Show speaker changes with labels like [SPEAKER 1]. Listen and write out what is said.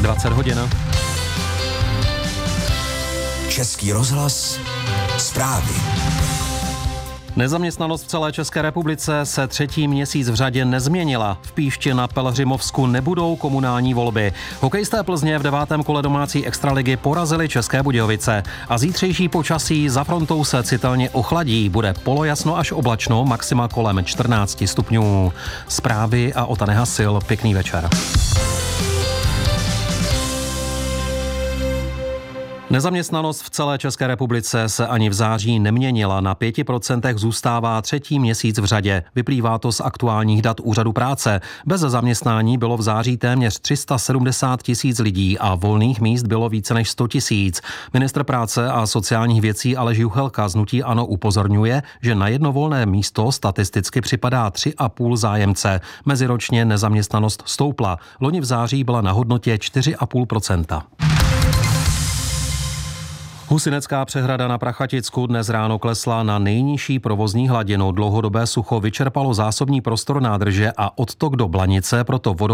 [SPEAKER 1] 20 hodin.
[SPEAKER 2] Český rozhlas, zprávy.
[SPEAKER 1] Nezaměstnanost v celé České republice se třetí měsíc v řadě nezměnila. V Píšti na Pelhřimovsku nebudou komunální volby. Hokejisté Plzně v 9. kole domácí extraligy porazili České Budějovice. A zítřejší počasí za frontou se citelně ochladí. Bude polojasno až oblačno, maxima kolem 14 stupňů. Zprávy a Ota Nehasil. Pěkný večer. Nezaměstnanost v celé České republice se ani v září neměnila. Na 5% zůstává třetí měsíc v řadě. Vyplývá to z aktuálních dat Úřadu práce. Bez zaměstnání bylo v září téměř 370 000 lidí a volných míst bylo více než 100 000. Ministr práce a sociálních věcí Aleš Juchelka z hnutí ANO upozorňuje, že na jedno volné místo statisticky připadá 3,5 zájemce. Meziročně nezaměstnanost stoupla. Loni v září byla na hodnotě 4,5%. Husinecká přehrada na Prachaticku dnes ráno klesla na nejnižší provozní hladinu. Dlouhodobé sucho vyčerpalo zásobní prostor nádrže a odtok do Blanice, proto